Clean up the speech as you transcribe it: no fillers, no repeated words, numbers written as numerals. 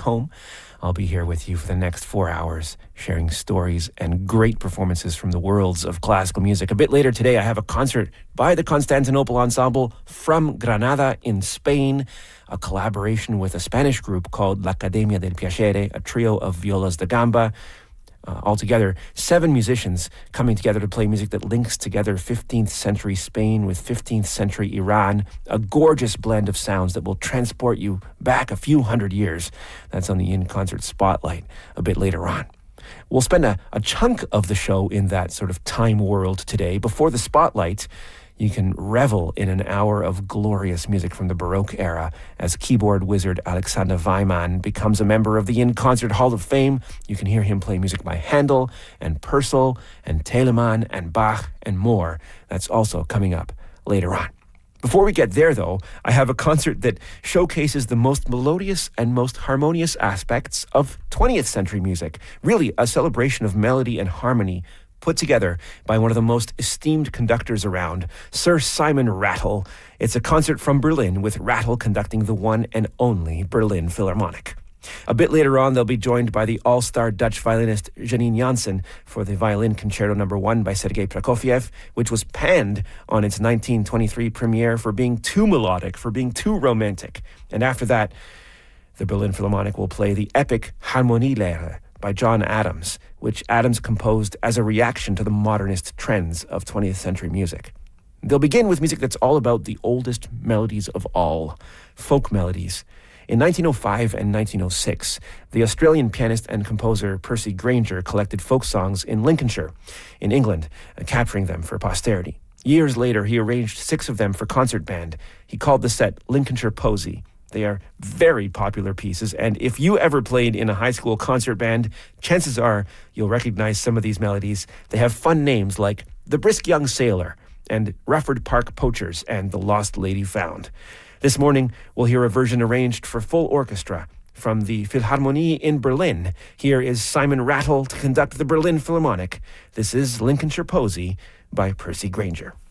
home. I'll be here with you for the next 4 hours, sharing stories and great performances from the worlds of classical music. A bit later today, I have a concert by the Constantinople Ensemble from Granada in Spain, a collaboration with a Spanish group called La Academia del Piacere, a trio of violas da gamba. Altogether, 7 musicians coming together to play music that links together 15th century Spain with 15th century Iran, a gorgeous blend of sounds that will transport you back a few hundred years. That's on the In Concert Spotlight a bit later on. We'll spend a chunk of the show in that sort of time world today. Before the Spotlight, you can revel in an hour of glorious music from the Baroque era as keyboard wizard Alexander Weimann becomes a member of the In Concert Hall of Fame. You can hear him play music by Handel and Purcell and Telemann and Bach and more. That's also coming up later on. Before we get there, though, I have a concert that showcases the most melodious and most harmonious aspects of 20th century music. Really, a celebration of melody and harmony put together by one of the most esteemed conductors around, Sir Simon Rattle. It's a concert from Berlin with Rattle conducting the one and only Berlin Philharmonic. A bit later on, they'll be joined by the all-star Dutch violinist Janine Jansen for the Violin Concerto No. 1 by Sergei Prokofiev, which was panned on its 1923 premiere for being too melodic, for being too romantic. And after that, the Berlin Philharmonic will play the epic Harmonielehre by John Adams, which Adams composed as a reaction to the modernist trends of 20th century music. They'll begin with music that's all about the oldest melodies of all, folk melodies. In 1905 and 1906, the Australian pianist and composer Percy Grainger collected folk songs in Lincolnshire, in England, capturing them for posterity. Years later, he arranged 6 of them for concert band. He called the set Lincolnshire Posy. They are very popular pieces, and if you ever played in a high school concert band, chances are you'll recognize some of these melodies. They have fun names like The Brisk Young Sailor and Rufford Park Poachers and The Lost Lady Found. This morning, we'll hear a version arranged for full orchestra from the Philharmonie in Berlin. Here is Simon Rattle to conduct the Berlin Philharmonic. This is Lincolnshire Posy by Percy Grainger.